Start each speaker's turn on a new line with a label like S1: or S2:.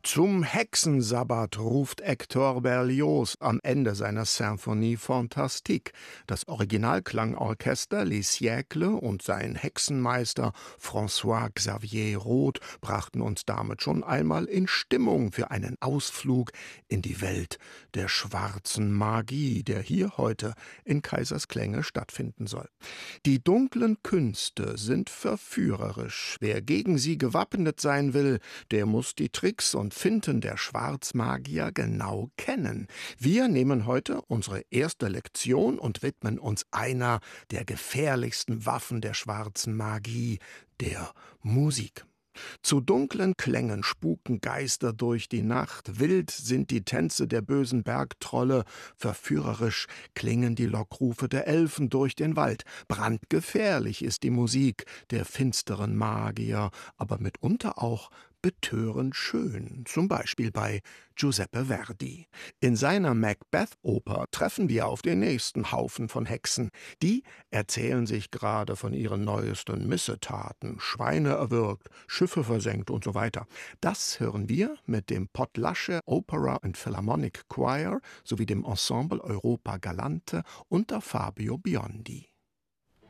S1: Zum Hexensabbat ruft Hector Berlioz am Ende seiner Symphonie Fantastique. Das Originalklangorchester Les Siècles und sein Hexenmeister François Xavier Roth brachten uns damit schon einmal in Stimmung für einen Ausflug in die Welt der schwarzen Magie, der hier heute in Kaisersklänge stattfinden soll. Die dunklen Künste sind verführerisch. Wer gegen sie gewappnet sein will, der muss die Tricks und Finten der Schwarzmagier genau kennen. Wir nehmen heute unsere erste Lektion und widmen uns einer der gefährlichsten Waffen der schwarzen Magie, der Musik. Zu dunklen Klängen spuken Geister durch die Nacht, wild sind die Tänze der bösen Bergtrolle, verführerisch klingen die Lockrufe der Elfen durch den Wald, brandgefährlich ist die Musik der finsteren Magier, aber mitunter auch betörend schön, zum Beispiel bei Giuseppe Verdi. In seiner Macbeth-Oper treffen wir auf den nächsten Haufen von Hexen. Die erzählen sich gerade von ihren neuesten Missetaten, Schweine erwürgt, Schiffe versenkt und so weiter. Das hören wir mit dem Potlasche Opera and Philharmonic Choir sowie dem Ensemble Europa Galante unter Fabio Biondi.